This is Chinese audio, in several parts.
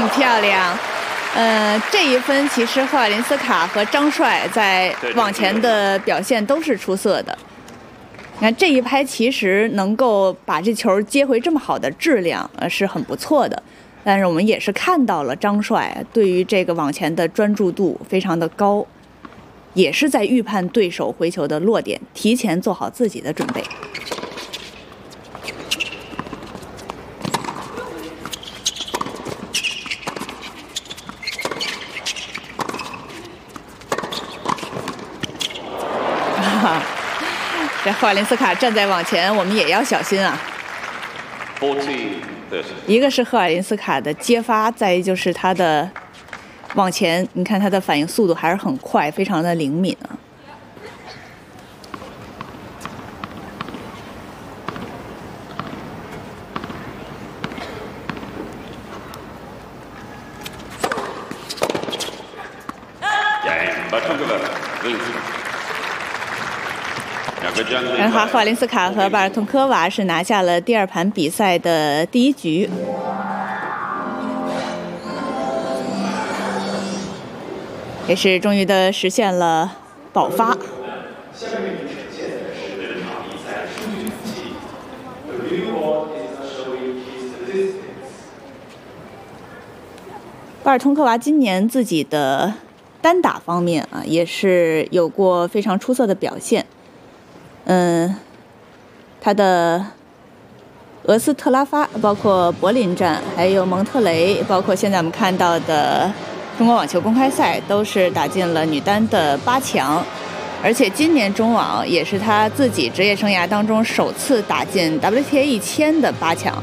漂亮。这一分其实赫瓦林斯卡和张帅在网前的表现都是出色的。你看这一拍其实能够把这球接回这么好的质量，是很不错的。但是我们也是看到了张帅对于这个网前的专注度非常的高，也是在预判对手回球的落点，提前做好自己的准备。这赫瓦林斯卡站在网前，我们也要小心啊。一个是赫瓦林斯卡的接发，再一就是他的网前，你看他的反应速度还是很快，非常的灵敏啊。然后赫瓦林斯卡和巴尔通科娃是拿下了第2盘比赛的第1局。也是终于的实现了爆发。巴尔通科娃今年自己的单打方面啊，也是有过非常出色的表现。他的俄斯特拉发，包括柏林站，还有蒙特雷，包括现在我们看到的中国网球公开赛，都是打进了女单的8强。而且今年中网也是他自己职业生涯当中首次打进 WTA 1000的8强。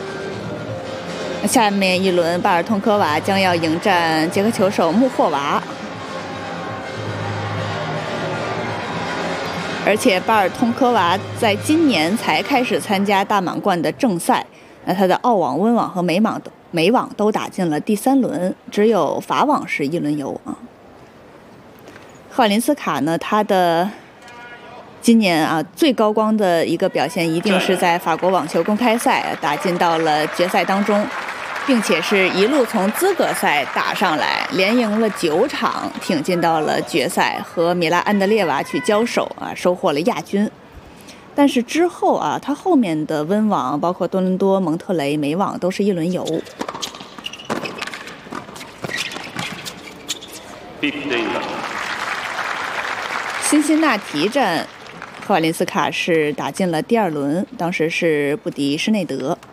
下面一轮，巴尔通科娃将要迎战捷克球手穆霍娃。而且巴尔通科娃在今年才开始参加大满贯的正赛，那他的澳网、温网和美网都打进了第3轮，只有法网是1轮游啊。赫瓦林斯卡呢，他的今年啊最高光的一个表现，一定是在法国网球公开赛打进到了决赛当中，并且是一路从资格赛打上来，连赢了9场，挺进到了决赛，和米拉安德烈娃去交手啊，收获了亚军。但是之后啊，他后面的温网，包括多伦多、蒙特雷、美网都是1轮游。辛辛那提站，赫瓦林斯卡是打进了第2轮，当时是不敌施内德。